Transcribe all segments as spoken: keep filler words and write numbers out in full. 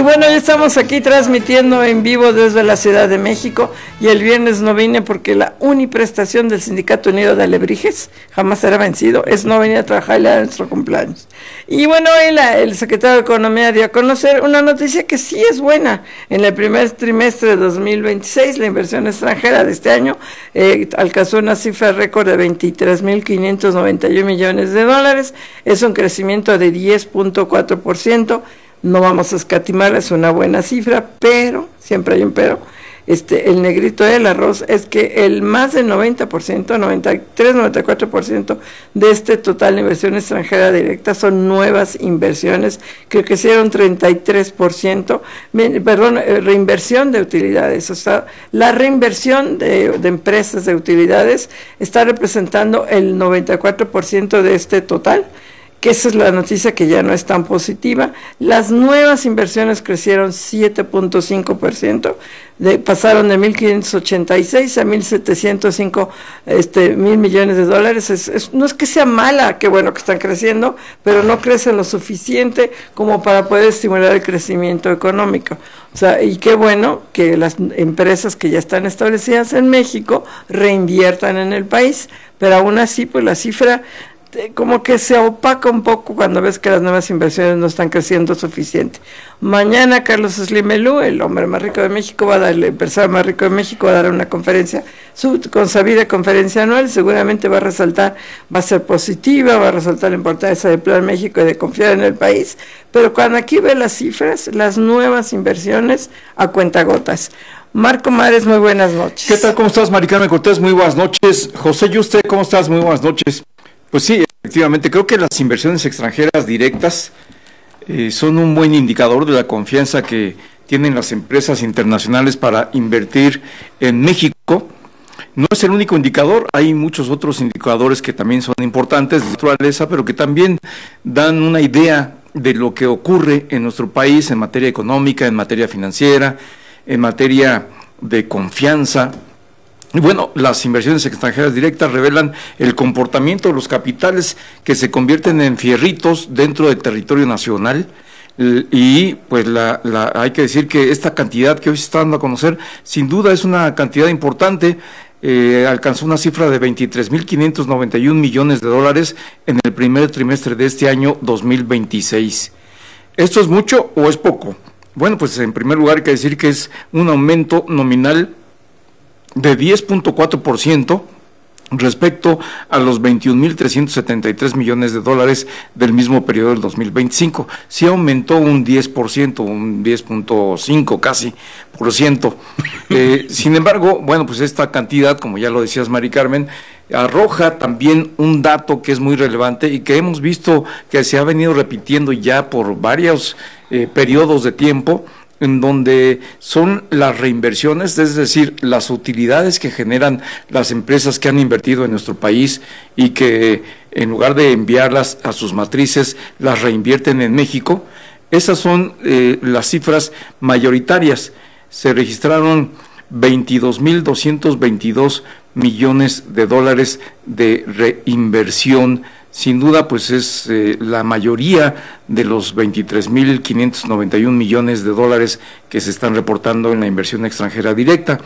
bueno, ya estamos aquí transmitiendo en vivo desde la Ciudad de México, y el viernes no vine porque la uniprestación del Sindicato Unido de Alebrijes jamás será vencido, es no venir a trabajar a nuestro cumpleaños. Y bueno, hoy la, el secretario de Economía dio a conocer una noticia que sí es buena. En el primer trimestre de dos mil veintiséis, la inversión extranjera de este año eh, alcanzó una cifra récord de veintitrés mil quinientos noventa y uno millones de dólares, es un crecimiento de diez punto cuatro por ciento. No vamos a escatimar, es una buena cifra, pero, siempre hay un pero, este, el negrito del arroz es que el más del noventa por ciento, noventa y tres, noventa y cuatro por ciento de este total de inversión extranjera directa son nuevas inversiones, que crecieron treinta y tres por ciento, perdón, reinversión de utilidades, o sea, la reinversión de, de empresas de utilidades está representando el noventa y cuatro por ciento de este total, que esa es la noticia que ya no es tan positiva. Las nuevas inversiones crecieron siete punto cinco por ciento, de, pasaron de mil quinientos ochenta y seis a mil setecientos cinco este, mil millones de dólares. Es, es, no es que sea mala, qué bueno que están creciendo, pero no crecen lo suficiente como para poder estimular el crecimiento económico. O sea, y qué bueno que las empresas que ya están establecidas en México reinviertan en el país, pero aún así, pues la cifra como que se opaca un poco cuando ves que las nuevas inversiones no están creciendo suficiente. Mañana Carlos Slim Elú, el hombre más rico de México, va a dar, el empresario más rico de México, va a dar una conferencia, su consabida conferencia anual, seguramente va a resaltar, va a ser positiva, va a resaltar la importancia del Plan México y de confiar en el país, pero cuando aquí ve las cifras, las nuevas inversiones a cuentagotas. Marco Mares, muy buenas noches. ¿Qué tal? ¿Cómo estás, Mari Carmen Cortés? Muy buenas noches. José Yuste, ¿cómo estás? Muy buenas noches. Pues sí, efectivamente, creo que las inversiones extranjeras directas eh, son un buen indicador de la confianza que tienen las empresas internacionales para invertir en México. No es el único indicador, hay muchos otros indicadores que también son importantes de naturaleza, pero que también dan una idea de lo que ocurre en nuestro país en materia económica, en materia financiera, en materia de confianza. Y bueno, las inversiones extranjeras directas revelan el comportamiento de los capitales que se convierten en fierritos dentro del territorio nacional, y pues la, la, hay que decir que esta cantidad que hoy se está dando a conocer, sin duda es una cantidad importante. Eh, alcanzó una cifra de veintitrés mil quinientos noventa y uno millones de dólares en el primer trimestre de este año dos mil veintiséis. ¿Esto es mucho o es poco? Bueno, pues en primer lugar hay que decir que es un aumento nominal de diez punto cuatro por ciento respecto a los veintiún mil trescientos setenta y tres millones de dólares del mismo periodo del dos mil veinticinco. Sí aumentó un diez por ciento, un diez punto cinco casi por ciento. Eh, sin embargo, bueno, pues esta cantidad, como ya lo decías, Mari Carmen, arroja también un dato que es muy relevante y que hemos visto que se ha venido repitiendo ya por varios eh, periodos de tiempo, en donde son las reinversiones, es decir, las utilidades que generan las empresas que han invertido en nuestro país y que en lugar de enviarlas a sus matrices, las reinvierten en México. Esas son eh, las cifras mayoritarias. Se registraron veintidós mil doscientos veintidós millones de dólares de reinversión. Sin duda, pues es eh, la mayoría de los veintitrés mil quinientos noventa y uno millones de dólares que se están reportando en la inversión extranjera directa.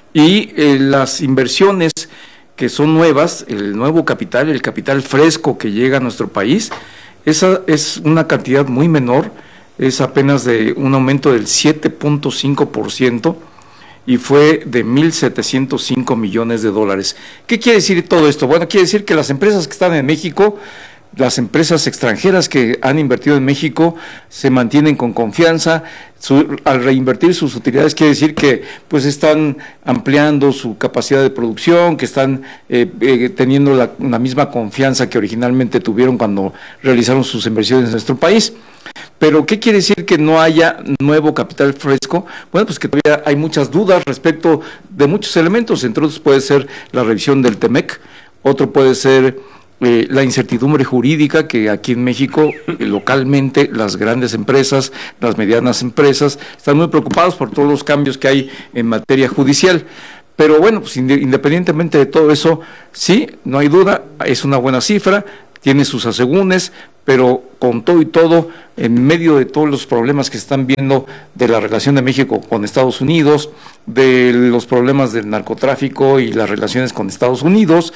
Y eh, las inversiones que son nuevas, el nuevo capital, el capital fresco que llega a nuestro país, esa es una cantidad muy menor, es apenas de un aumento del siete punto cinco por ciento, y fue de mil setecientos cinco millones de dólares. ¿Qué quiere decir todo esto? Bueno, quiere decir que las empresas que están en México, las empresas extranjeras que han invertido en México, se mantienen con confianza. Su, al reinvertir sus utilidades quiere decir que pues están ampliando su capacidad de producción, que están eh, eh, teniendo la, la misma confianza que originalmente tuvieron cuando realizaron sus inversiones en nuestro país. Pero ¿qué quiere decir que no haya nuevo capital fresco? Bueno, pues que todavía hay muchas dudas respecto de muchos elementos, entre otros puede ser la revisión del TEMEC, otro puede ser eh, la incertidumbre jurídica que aquí en México, eh, localmente, las grandes empresas, las medianas empresas, están muy preocupados por todos los cambios que hay en materia judicial. Pero bueno, pues independientemente de todo eso, sí, no hay duda, es una buena cifra. tiene sus asegúnes, pero con todo y todo, en medio de todos los problemas que se están viendo de la relación de México con Estados Unidos, de los problemas del narcotráfico y las relaciones con Estados Unidos,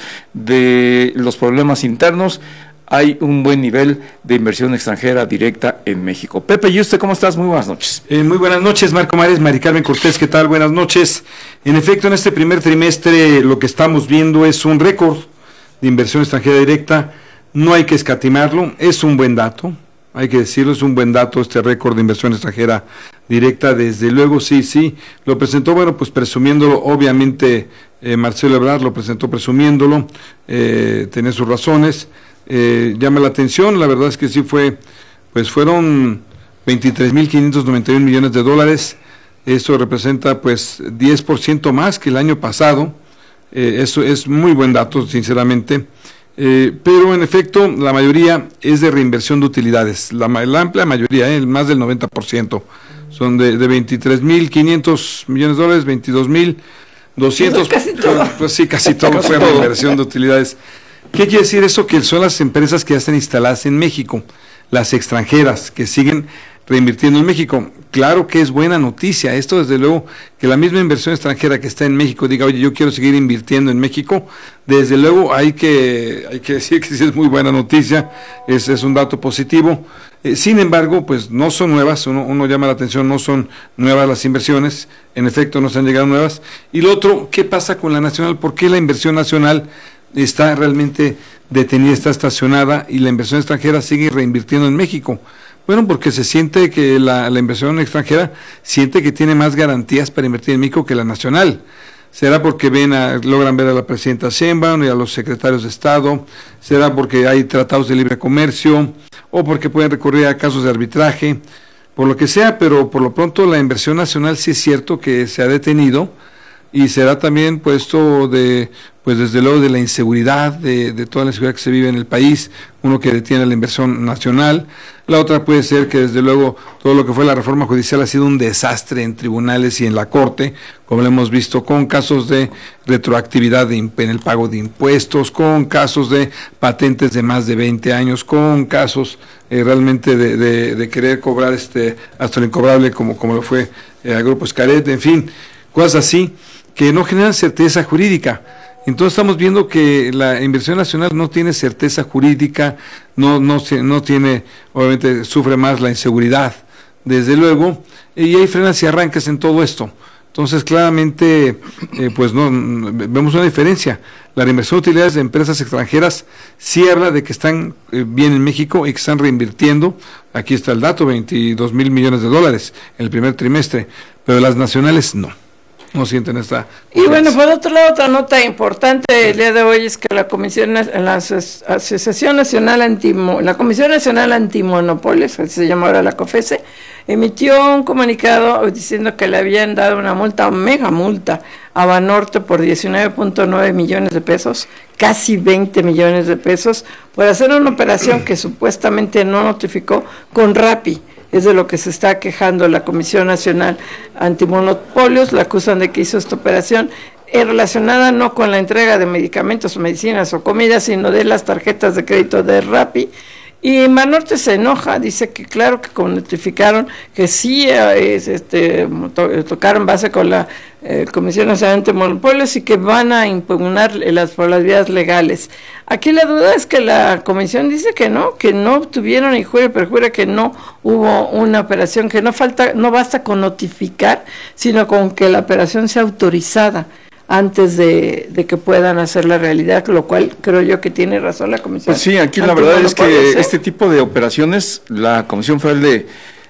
de los problemas internos, hay un buen nivel de inversión extranjera directa en México. Pepe, ¿y usted cómo estás? Muy buenas noches. Eh, muy buenas noches, Marco Mares, Mari Carmen Cortés, ¿qué tal? Buenas noches. En efecto, en este primer trimestre lo que estamos viendo es un récord de inversión extranjera directa. No hay que escatimarlo, es un buen dato, hay que decirlo, es un buen dato este récord de inversión extranjera directa, desde luego, sí, sí, lo presentó, bueno, pues presumiéndolo, obviamente eh, Marcelo Ebrard lo presentó presumiéndolo, eh, tenía sus razones, eh, llama la atención, la verdad es que sí fue, pues fueron veintitrés mil quinientos noventa y un millones de dólares, eso representa pues diez por ciento más que el año pasado, eh, eso es muy buen dato, sinceramente. Eh, pero en efecto la mayoría es de reinversión de utilidades, la, la amplia mayoría, eh, más del noventa por ciento, son de, de veintitrés mil quinientos millones de dólares, veintidós mil doscientos, pues casi todo. Pues sí, casi todo fue reinversión de utilidades. ¿Qué quiere decir eso? Que son las empresas que ya están instaladas en México, las extranjeras que siguen reinvirtiendo en México. Claro que es buena noticia esto, desde luego, que la misma inversión extranjera que está en México diga, oye, yo quiero seguir invirtiendo en México, desde luego hay que hay que decir que sí es muy buena noticia, es, es un dato positivo. Eh, sin embargo, pues no son nuevas, uno, uno llama la atención, no son nuevas las inversiones, en efecto no se han llegado nuevas. Y lo otro, ¿qué pasa con la nacional? ¿Por qué la inversión nacional está realmente detenida, está estacionada y la inversión extranjera sigue reinvirtiendo en México? Bueno, porque se siente que la, la inversión extranjera siente que tiene más garantías para invertir en México que la nacional. ¿Será porque ven a, logran ver a la presidenta Sheinbaum y a los secretarios de Estado? ¿Será porque hay tratados de libre comercio? ¿O porque pueden recurrir a casos de arbitraje? Por lo que sea, pero por lo pronto la inversión nacional sí es cierto que se ha detenido, y será también puesto de, pues desde luego de la inseguridad, de, de toda la inseguridad que se vive en el país, uno que detiene la inversión nacional. La otra puede ser que desde luego todo lo que fue la reforma judicial ha sido un desastre en tribunales y en la Corte, como lo hemos visto con casos de retroactividad de, en el pago de impuestos, con casos de patentes de más de veinte años, con casos eh, realmente de, de, de querer cobrar este hasta lo incobrable como, como lo fue eh, al Grupo Xcaret, en fin, cosas así que no generan certeza jurídica. Entonces estamos viendo que la inversión nacional no tiene certeza jurídica, no no se, no tiene, obviamente sufre más la inseguridad, desde luego, y hay frenas y arranques en todo esto. Entonces claramente, eh, pues no, vemos una diferencia. La reinversión de utilidades de empresas extranjeras sí habla de que están eh, bien en México y que están reinvirtiendo. Aquí está el dato, veintidós mil millones de dólares en el primer trimestre, pero las nacionales no. No sienten esta... Y bueno, por otro lado, otra nota importante el día de hoy es que la Comisión, la Asociación Nacional Antimo, la Comisión Nacional Antimonopolios, así se llama ahora la COFESE, emitió un comunicado diciendo que le habían dado una multa, mega multa, a Banorte por diecinueve punto nueve millones de pesos, casi veinte millones de pesos, por hacer una operación que supuestamente no notificó con Rappi. Es de lo que se está quejando la Comisión Nacional Antimonopolios, la acusan de que hizo esta operación eh, relacionada no con la entrega de medicamentos, medicinas o comida, sino de las tarjetas de crédito de Rappi. Y Banorte se enoja, dice que claro que como notificaron que sí eh, este, to, tocaron base con la eh, Comisión Nacional Antimonopolios y que van a impugnar las, por las vías legales. Aquí la duda es que la comisión dice que no, que no tuvieron y jure perjura que no hubo una operación, que no falta, no basta con notificar, sino con que la operación sea autorizada antes de, de que puedan hacer la realidad, lo cual creo yo que tiene razón la Comisión. Pues sí, aquí la verdad es que ¿eh? este tipo de operaciones, la Comisión Federal de,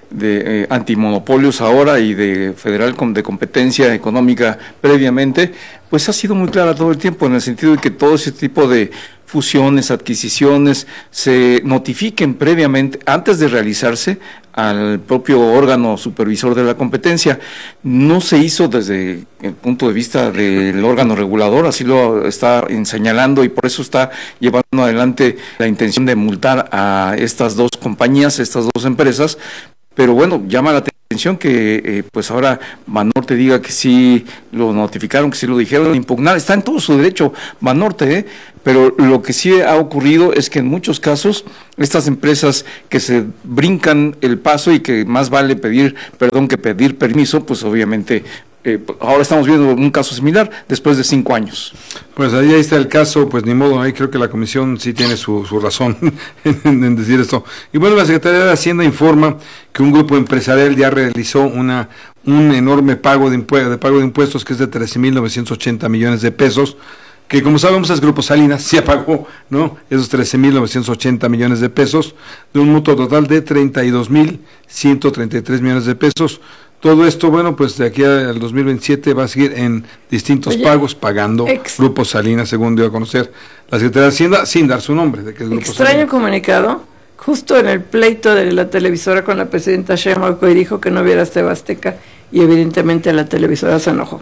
de eh, Antimonopolios ahora y de Federal de Competencia Económica previamente, pues ha sido muy clara todo el tiempo, en el sentido de que todo ese tipo de fusiones, adquisiciones, se notifiquen previamente, antes de realizarse, al propio órgano supervisor de la competencia. No se hizo desde el punto de vista del órgano regulador, así lo está señalando, y por eso está llevando adelante la intención de multar a estas dos compañías, estas dos empresas, pero bueno, llama la atención atención que eh, pues ahora Banorte diga que sí lo notificaron, que sí lo dijeron, impugnar, está en todo su derecho Banorte, ¿eh? Pero lo que sí ha ocurrido es que en muchos casos estas empresas que se brincan el paso y que más vale pedir perdón que pedir permiso, pues obviamente eh, ahora estamos viendo un caso similar después de cinco años. Pues ahí, ahí está el caso, pues ni modo, ahí creo que la comisión sí tiene su, su razón en, en decir esto. Y bueno, la Secretaría de Hacienda informa que un grupo empresarial ya realizó una un enorme pago de, impue- de pago de impuestos que es de trece mil novecientos ochenta millones de pesos, que como sabemos es Grupo Salinas, sí pagó, ¿no? Esos trece mil novecientos ochenta millones de pesos, de un monto total de treinta y dos mil ciento treinta y tres millones de pesos. Todo esto, bueno, pues de aquí al dos mil veintisiete va a seguir en distintos Oye, pagos, pagando ex- Grupo Salinas, según dio a conocer la Secretaría de Hacienda, sin dar su nombre. De que es Grupo extraño Salinas. Comunicado, justo en el pleito de la televisora con la presidenta Sheinbaum, que dijo que no hubiera TV Azteca, y evidentemente la televisora se enojó.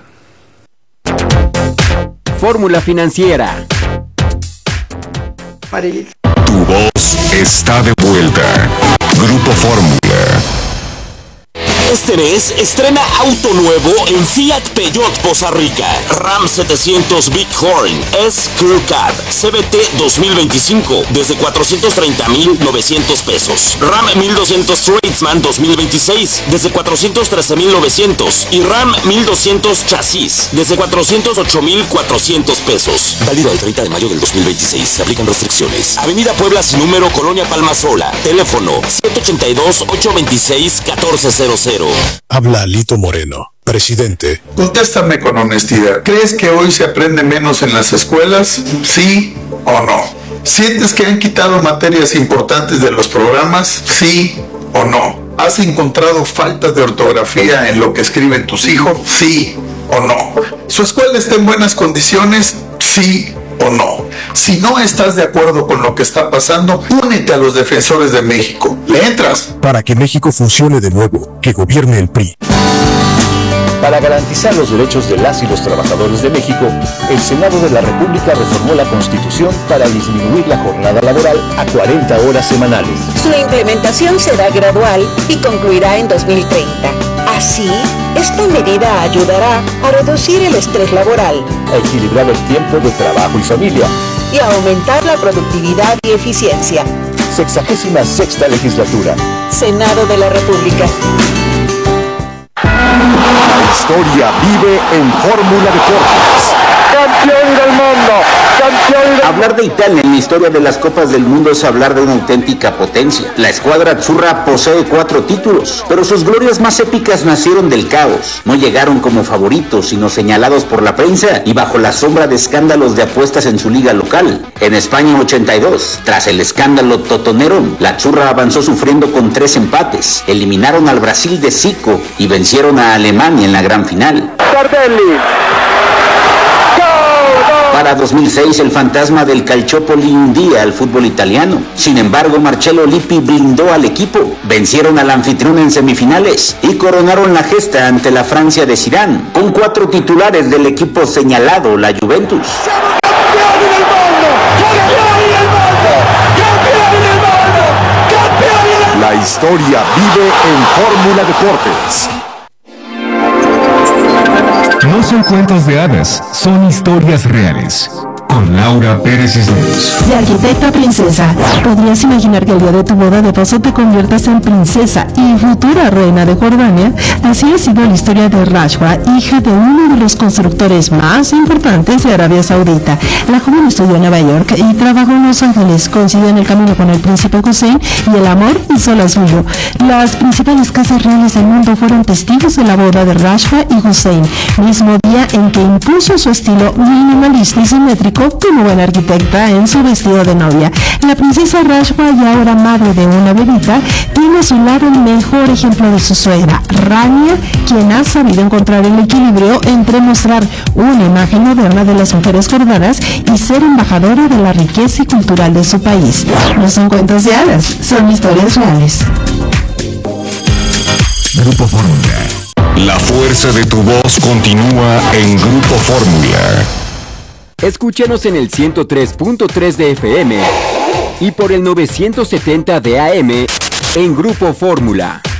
Fórmula Financiera. Marilita. Tu voz está de vuelta. Grupo Fórmula. Este mes estrena auto nuevo en Fiat Peugeot Poza Rica. Ram setecientos Bighorn S Crew Cab C B T dos mil veinticinco desde cuatrocientos treinta mil novecientos pesos. Ram mil doscientos Tradesman dos mil veintiséis desde cuatrocientos trece mil novecientos y Ram mil doscientos Chasis desde cuatrocientos ocho mil cuatrocientos pesos. Válido el treinta de mayo del dos mil veintiséis. Se aplican restricciones. Avenida Puebla sin número, Colonia Palma Sola. Teléfono siete ocho dos, ocho dos seis, uno cuatro cero cero. Habla Alito Moreno, presidente. Contéstame con honestidad. ¿Crees que hoy se aprende menos en las escuelas? ¿Sí o no? ¿Sientes que han quitado materias importantes de los programas? ¿Sí o no? ¿Has encontrado faltas de ortografía en lo que escriben tus hijos? ¿Sí o no? ¿Su escuela está en buenas condiciones? ¿Sí o no? Si no estás de acuerdo con lo que está pasando, únete a los defensores de México. ¿Le entras? Para que México funcione de nuevo, que gobierne el P R I. Para garantizar los derechos de las y los trabajadores de México, el Senado de la República reformó la Constitución para disminuir la jornada laboral a cuarenta horas semanales. Su implementación será gradual y concluirá en dos mil treinta. Así, esta medida ayudará a reducir el estrés laboral, a equilibrar el tiempo de trabajo y familia y a aumentar la productividad y eficiencia. Sexagésima sexta legislatura. Senado de la República. La historia vive en Fórmula Deportes. ¡Campeón del mundo! ¡Campeón del... Hablar de Italia en la historia de las Copas del Mundo es hablar de una auténtica potencia. La escuadra azzurra posee cuatro títulos, pero sus glorias más épicas nacieron del caos. No llegaron como favoritos, sino señalados por la prensa y bajo la sombra de escándalos de apuestas en su liga local. En España ochenta y dos, tras el escándalo Totonero, la azzurra avanzó sufriendo con tres empates. Eliminaron al Brasil de Zico y vencieron a Alemania en la gran final. Tardelli. Para dos mil seis, el fantasma del Calciopoli hundía al fútbol italiano. Sin embargo, Marcello Lippi blindó al equipo. Vencieron al anfitrión en semifinales y coronaron la gesta ante la Francia de Zidane, con cuatro titulares del equipo señalado, la Juventus. ¡Siamo campioni del mondo! ¡Campioni del mondo! ¡Campioni del mondo! ¡Campioni del mondo! La historia vive en Fórmula Deportes. No son cuentos de hadas, son historias reales. Con Laura Pérez Cisneros. De arquitecta princesa, ¿podrías imaginar que el día de tu boda de paso te conviertas en princesa y futura reina de Jordania? Así ha sido la historia de Rashwa, hija de uno de los constructores más importantes de Arabia Saudita. La joven estudió en Nueva York y trabajó en Los Ángeles, coincidió en el camino con el príncipe Hussein y el amor hizo la suyo. Las principales casas reales del mundo fueron testigos de la boda de Rashwa y Hussein, mismo día en que impuso su estilo minimalista y simétrico como buena arquitecta en su vestido de novia. La princesa Rashwa, y ahora madre de una bebita, tiene a su lado el mejor ejemplo de su suegra, Rania, quien ha sabido encontrar el equilibrio entre mostrar una imagen moderna de las mujeres jordanas y ser embajadora de la riqueza y cultural de su país. No son cuentos de hadas, son historias reales. Grupo Fórmula. La fuerza de tu voz continúa en Grupo Fórmula. Escúchanos en el ciento tres punto tres de F M y por el novecientos setenta de A M en Grupo Fórmula.